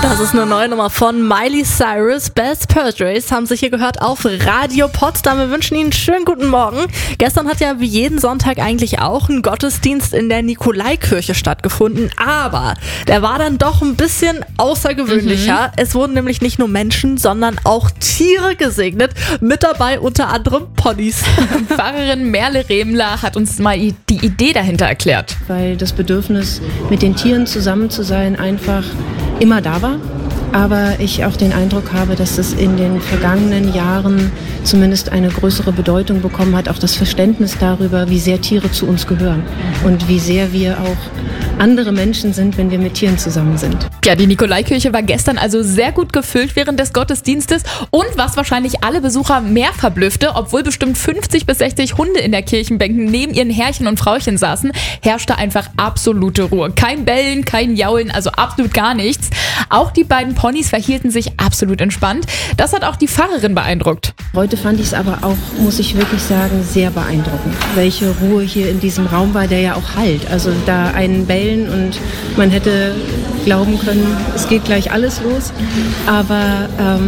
Das ist eine neue Nummer von Miley Cyrus. Best Portraits haben sich hier gehört auf Radio Potsdam. Wir wünschen Ihnen einen schönen guten Morgen. Gestern hat ja wie jeden Sonntag eigentlich auch ein Gottesdienst in der Nikolaikirche stattgefunden. Aber der war dann doch ein bisschen außergewöhnlicher. Es wurden nämlich nicht nur Menschen, sondern auch Tiere gesegnet. Mit dabei unter anderem Ponys. Pfarrerin Merle Remler hat uns mal die Idee dahinter erklärt. Weil das Bedürfnis, mit den Tieren zusammen zu sein, einfach immer da war. Aber ich auch den Eindruck habe, dass es in den vergangenen Jahren zumindest eine größere Bedeutung bekommen hat, auch das Verständnis darüber, wie sehr Tiere zu uns gehören und wie sehr wir auch andere Menschen sind, wenn wir mit Tieren zusammen sind. Ja, die Nikolaikirche war gestern also sehr gut gefüllt während des Gottesdienstes und was wahrscheinlich alle Besucher mehr verblüffte, obwohl bestimmt 50 bis 60 Hunde in der Kirchenbänken neben ihren Herrchen und Frauchen saßen, herrschte einfach absolute Ruhe. Kein Bellen, kein Jaulen, also absolut gar nichts. Auch die beiden Ponys verhielten sich absolut entspannt. Das hat auch die Pfarrerin beeindruckt. Heute fand ich es aber auch, muss ich wirklich sagen, sehr beeindruckend, welche Ruhe hier in diesem Raum war, der ja auch hallt. Also da ein Bellen und man hätte glauben können, es geht gleich alles los. Aber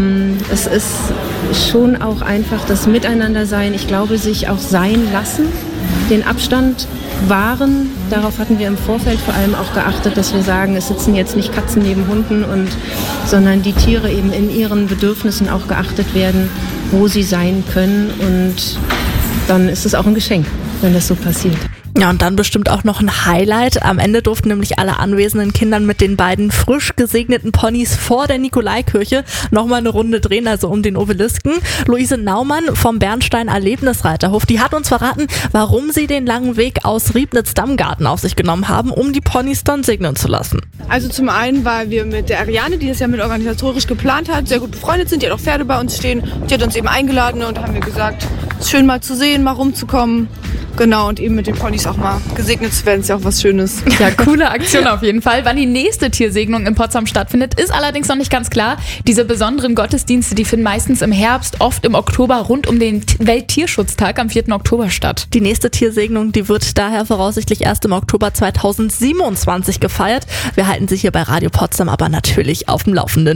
es ist schon auch einfach das Miteinandersein, ich glaube, sich auch sein lassen, den Abstand wahren. Darauf hatten wir im Vorfeld vor allem auch geachtet, dass wir sagen, es sitzen jetzt nicht Katzen neben Hunden, sondern die Tiere eben in ihren Bedürfnissen auch geachtet werden, wo sie sein können. Und dann ist es auch ein Geschenk, wenn das so passiert. Ja, und dann bestimmt auch noch ein Highlight. Am Ende durften nämlich alle anwesenden Kinder mit den beiden frisch gesegneten Ponys vor der Nikolaikirche nochmal eine Runde drehen, also um den Obelisken. Luise Naumann vom Bernstein Erlebnisreiterhof, die hat uns verraten, warum sie den langen Weg aus Riebnitz-Dammgarten auf sich genommen haben, um die Ponys dann segnen zu lassen. Also zum einen, weil wir mit der Ariane, die das ja mit organisatorisch geplant hat, sehr gut befreundet sind. Die hat auch Pferde bei uns stehen. Die hat uns eben eingeladen und haben wir gesagt, es ist schön mal zu sehen, mal rumzukommen. Genau, und eben mit den Ponys auch mal gesegnet zu werden, ist ja auch was Schönes. Ja, coole Aktion auf jeden Fall. Wann die nächste Tiersegnung in Potsdam stattfindet, ist allerdings noch nicht ganz klar. Diese besonderen Gottesdienste, die finden meistens im Herbst, oft im Oktober rund um den Welttierschutztag am 4. Oktober statt. Die nächste Tiersegnung, die wird daher voraussichtlich erst im Oktober 2027 gefeiert. Wir halten Sie hier bei Radio Potsdam aber natürlich auf dem Laufenden.